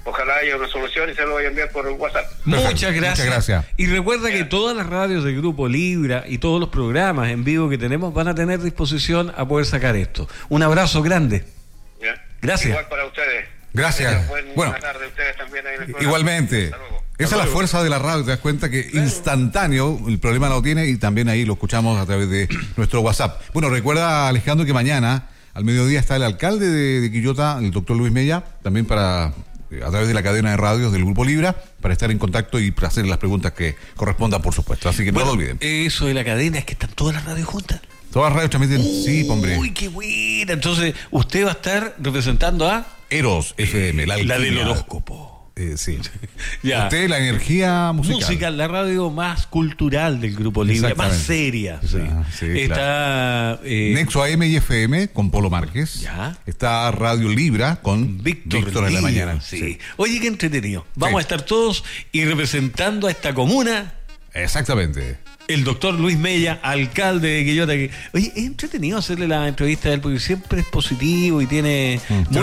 ojalá haya una solución y se lo voy a enviar por WhatsApp. Muchas gracias. Y recuerda que todas las radios del Grupo Libra y todos los programas en vivo que tenemos van a tener disposición a poder sacar esto. Un abrazo grande. ¿Ya? Gracias. Igual para ustedes. Gracias. Buena tarde a ustedes también ahí en el programa. Igualmente. Esa es la fuerza de la radio, te das cuenta que instantáneo el problema lo tiene y también ahí lo escuchamos a través de nuestro WhatsApp. Bueno, recuerda, Alejandro, que mañana al mediodía está el alcalde de Quillota, el doctor Luis Mella, también a través de la cadena de radios del Grupo Libra, para estar en contacto y para hacer las preguntas que correspondan, por supuesto. Así que no lo olviden. Eso de la cadena es que están todas las radios juntas. Todas las radios transmiten, sí, hombre. Uy, qué buena. Entonces, usted va a estar representando a Eros FM, la del horóscopo. Sí. Ya. Usted, la energía musical. La radio más cultural del Grupo Libre, más seria. Sí. Está Nexo AM y FM con Polo Márquez. Ya. Está Radio Libra con Víctor en la mañana. Sí. Oye, qué entretenido. Vamos a estar todos y representando a esta comuna. Exactamente. El doctor Luis Mella, alcalde de Quillota. Oye, es entretenido hacerle la entrevista a él porque siempre es positivo y tiene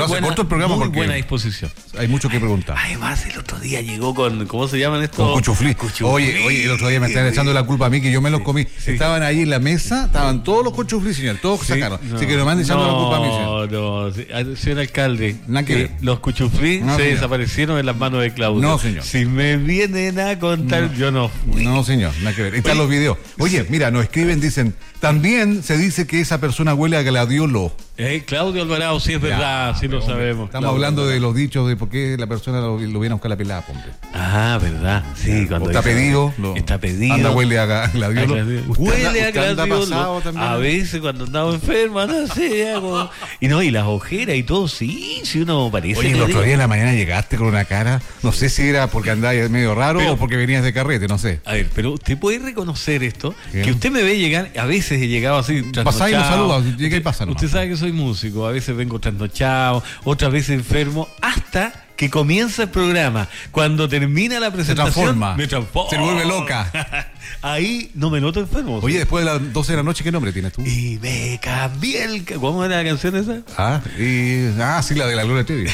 muy buena disposición. Hay mucho que preguntar. Además, el otro día llegó con, ¿cómo se llaman estos? Con cuchuflí. Oye, el otro día me están echando la culpa a mí que yo me los comí. Sí. Estaban ahí en la mesa, estaban todos los cuchuflí, señor, todos sacaron. Así que no me han echando la culpa a mí, señor. Señor alcalde, que los cuchuflí se desaparecieron en las manos de Claudio. No, señor. Si me vienen a contar, yo no fui. No, señor, nada que ver. Están los videos. Oye, mira, nos escriben, dicen, también se dice que esa persona huele a gladiolo. Claudio Alvarado, sí es verdad, sí lo sabemos. Estamos hablando de los dichos de por qué la persona lo viene a buscar la pelada, hombre. Ah, verdad, sí. Cuando está pedido. Está pedido. Anda, huele a gladiolo. Huele a gladiolo. A veces cuando andaba enfermo, no sé, y las ojeras y todo, sí, si uno parece. Oye, el otro día en la mañana llegaste con una cara, no sé si era porque andabas medio raro o porque venías de carrete, no sé. A ver, pero usted puede reconocer esto, que usted me ve llegar, a veces he llegado así, pasá y lo saluda, llega y pasa. Usted sabe que soy músico, a veces vengo trasnochado, otras veces enfermo, hasta que comienza el programa. Cuando termina la presentación, me transforma. Se vuelve loca. Ahí no me noto enfermo. Oye, después de las 12 de la noche, ¿qué nombre tienes tú? Y me cambié ¿Cómo era la canción esa? Sí, la de la Gloria Trevi.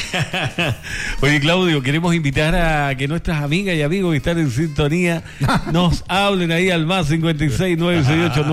Oye, Claudio, queremos invitar a que nuestras amigas y amigos que están en sintonía nos hablen ahí al más 56 968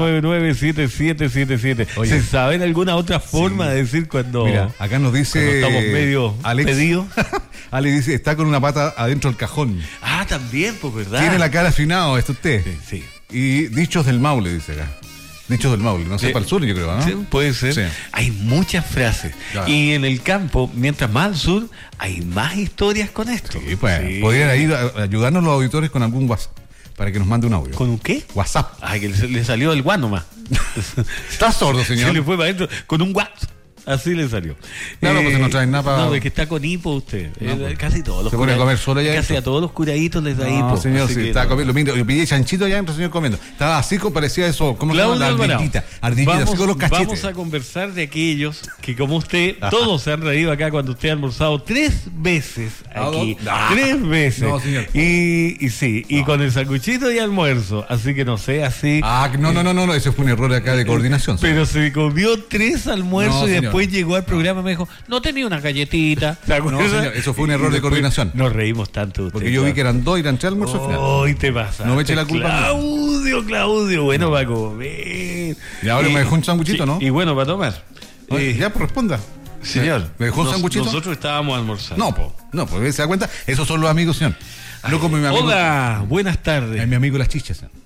997777. ¿Se saben alguna otra forma de decir cuando... Mira, acá nos dice... Cuando estamos medio pedidos. Ale dice, está con una pata adentro del cajón. Ah, también, pues, ¿verdad? Tiene la cara afinado, ¿esto usted? Sí. Y dichos del Maule, dice acá. Dichos del Maule, no sé, para el sur yo creo, ¿no? Sí, puede ser. Sí. Hay muchas frases. Claro. Y en el campo, mientras más al sur, hay más historias con esto. Sí, pues. Sí. Podrían ir a ayudarnos los auditores con algún WhatsApp para que nos mande un audio. ¿Con un qué? WhatsApp. Ay, que le salió el guano más. Está sordo, señor. Se le fue para adentro con un WhatsApp. Así le salió. Claro, pues no traen nada para... No, es que está con hipo usted. Pues. Casi todos los se pone a comer solo ya. Casi a todos los curaditos les da hipo. No, señor, sí, está comiendo. Mira, yo pillé chanchito allá entre el señor comiendo. Estaba así, parecía eso. ¿Cómo se llama? La ardillita. Ardillita, así con los cachetes. Vamos a conversar de aquellos que, como usted, todos se han reído acá cuando usted ha almorzado 3 veces aquí. 3 veces. No, señor. Y con el sanguchito y almuerzo. Así que no sé, así. No, ese fue un error acá de coordinación. Pero se comió 3 almuerzos y después llegó al programa. Me dijo, no tenía una galletita. No, señor, eso fue un error de coordinación. Nos reímos tanto de usted. Porque yo vi que eran 2 y eran 3 almuerzos final. Hoy te pasa. No me eche la culpa. Claudio, bueno, para comer. Y ahora me dejó un sanguchito, ¿no? Y bueno, para tomar. Ya, pues responda. Señor, ¿me dejó un sanguchito? Nosotros estábamos almorzando. No, pues se da cuenta. Esos son los amigos, señor. No como mi amigo. Hola, buenas tardes. Es mi amigo Las Chichas, señor.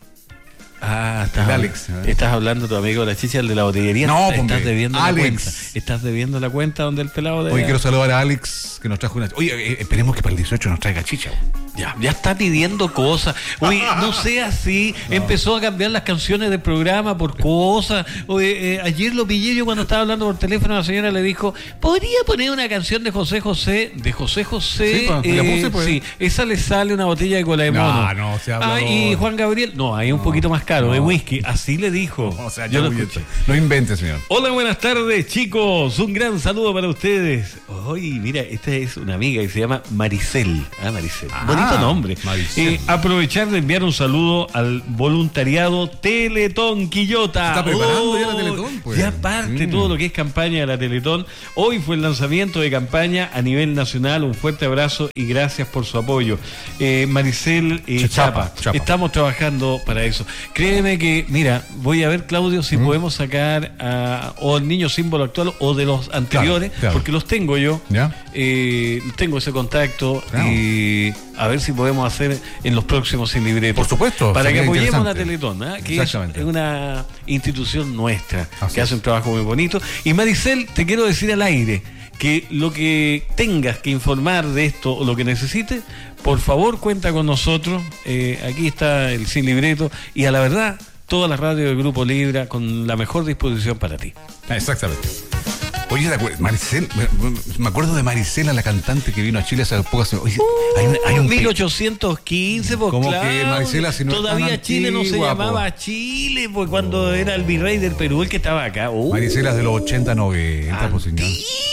Estás hablando de tu amigo la chicha, el de la botillería. No, estás debiendo Alex. La cuenta. Estás debiendo la cuenta donde el pelado de... Hoy quiero saludar a Alex, que nos trajo una... Oye, esperemos que para el 18 nos traiga chicha. Ya está pidiendo cosas. Oye, no sea así. No. Empezó a cambiar las canciones del programa por cosas. Oye, ayer lo pillé yo cuando estaba hablando por teléfono. La señora le dijo, ¿podría poner una canción de José José? De José José. Sí, la puse, pues. Sí, esa le sale una botella de cola de mono. No, se habla. Y Juan Gabriel, ahí un poquito más caro, de whisky. Así le dijo. O sea, yo no invente, señor. Hola, buenas tardes, chicos. Un gran saludo para ustedes. Oye, mira, esta es una amiga que se llama Maricel. Maricel. bonito nombre. Maricel. Aprovechar de enviar un saludo al voluntariado Teletón Quillota. ¿Se está preparando ya la Teletón? Pues. Ya parte todo lo que es campaña de la Teletón. Hoy fue el lanzamiento de campaña a nivel nacional. Un fuerte abrazo y gracias por su apoyo. Maricel Chapa. Estamos trabajando para eso. Créeme que, mira, voy a ver, Claudio, si podemos sacar o el niño símbolo actual o de los anteriores, claro. Porque los tengo yo. ¿Ya? Tengo ese contacto, claro. Y a ver si podemos hacer en los próximos Sin Libreto. Por supuesto. Para que apoyemos la Teletón, que es una institución nuestra, que hace un trabajo muy bonito. Y Maricel, te quiero decir al aire que lo que tengas que informar de esto o lo que necesites, por favor cuenta con nosotros. Aquí está el Sin Libreto y a la verdad toda la radio del Grupo Libra con la mejor disposición para ti. Exactamente. Oye, Maricel, me acuerdo de Maricela, la cantante que vino a Chile hace pocas semanas. Hay un 1815, pues como claro, que Maricela, si no todavía Chile no se llamaba Chile, pues cuando era el virrey del Perú el que estaba acá. Maricela es de los 80, 90, pues señor.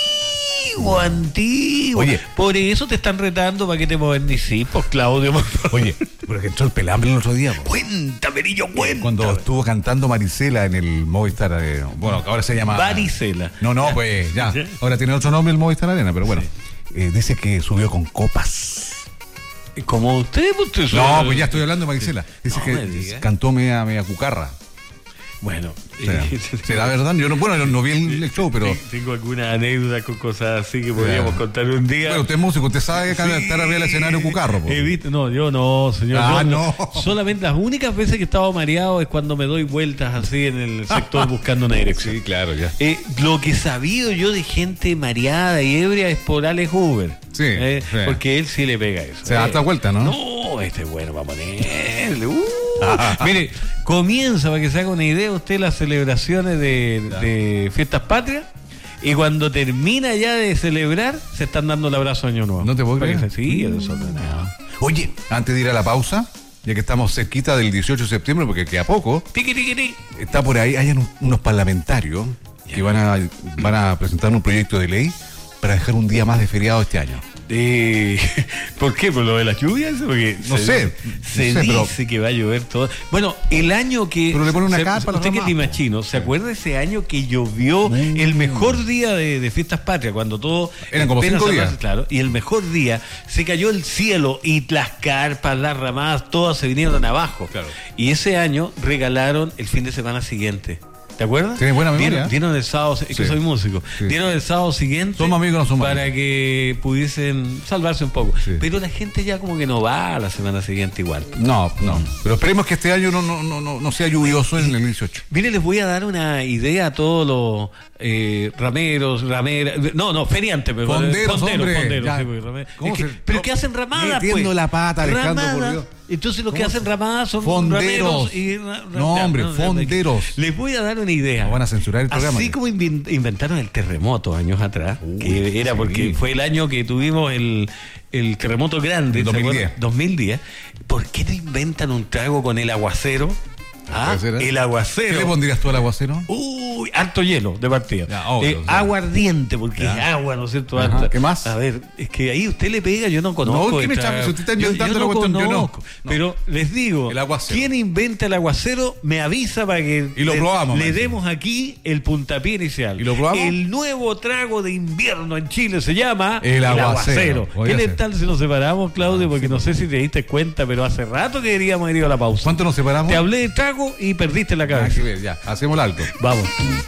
Antiguo. Oye, por eso te están retando para que te modernices, pues Claudio. Oye, pero que entró el pelambre el otro día. Pues. Cuéntame, niño, cuéntame. Cuando estuvo cantando Maricela en el Movistar, bueno, que ahora se llama Maricela. No, pues ya. Ahora tiene otro nombre el Movistar Arena, pero bueno. Sí. Dice que subió con copas. ¿Como usted? No, pues ya estoy hablando de Maricela. Dice que cantó media cucarra. Bueno, será verdad. Yo no vi el show, pero tengo alguna anécdota con cosas así que podríamos contar un día. Bueno, usted es músico, usted sabe que estar arriba del escenario cucarro. No, yo no, señor. No. Solamente las únicas veces que he estado mareado es cuando me doy vueltas así en el sector buscando una dirección. Sí, claro, ya. Lo que he sabido yo de gente mareada y ebria es por Alex Huber. Sí, porque él sí le pega eso. Se da esta vuelta, ¿no? No, este es bueno para ponerle. Mire, comienza, para que se haga una idea usted, las celebraciones de Fiestas Patrias, y cuando termina ya de celebrar se están dando el abrazo Año Nuevo. ¿No te puedo creer? Sí, es desordenado. Oye, antes de ir a la pausa, ya que estamos cerquita del 18 de septiembre, porque queda poco, está por ahí, hay unos parlamentarios que van a presentar un proyecto de ley para dejar un día más de feriado este año. ¿Por qué? ¿Por lo de las lluvias? Porque se dice que va a llover todo. Bueno, el año que... Pero le pone una capa. Usted que te imagino, ¿se acuerda ese año que llovió el mejor día de Fiestas Patrias? Cuando todo... Eran como 5 días. Claro, y el mejor día se cayó el cielo y las carpas, las ramadas, todas se vinieron abajo. Claro. Y ese año regalaron el fin de semana siguiente. ¿Te acuerdas? Tienes buena memoria. Dieron el sábado, es que soy músico. Sí. Dieron el sábado siguiente. Somos amigos, no somos para amigos. Que pudiesen salvarse un poco. Sí. Pero la gente ya como que no va a la semana siguiente igual. No. Pero esperemos que este año no sea lluvioso en el 18. Mire, les voy a dar una idea a todos los rameros, rameras. No, feriantes, pero fonderos, sí, pero que hacen ramadas, metiendo la pata, Alejandro, por Dios. Entonces los que hacen ramadas son fonderos. Fonderos. Les voy a dar una idea. No van a censurar el programa. Así como inventaron el terremoto años atrás, que era porque fue el año que tuvimos el terremoto grande, 2010. ¿Por qué no inventan un trago con el aguacero? El aguacero. ¿Qué le pondrías tú al aguacero? Harto hielo de partida. Aguardiente, porque es agua, ¿no es cierto? ¿Qué más? A ver, es que ahí usted le pega, yo no conozco. No, ¿qué me chapa? Si usted está inventando la cuestión, yo no. Pero les digo, ¿quién inventa el aguacero? Me avisa para que y lo probamos, le demos aquí el puntapié inicial. ¿Y lo probamos? El nuevo trago de invierno en Chile se llama el aguacero. ¿Qué tal si nos separamos, Claudio? Porque no sé si te diste cuenta, pero hace rato que deberíamos haber ido a la pausa. ¿Cuánto nos separamos? Te hablé de trago y perdiste la cabeza. Ya, hacemos el alto. Vamos.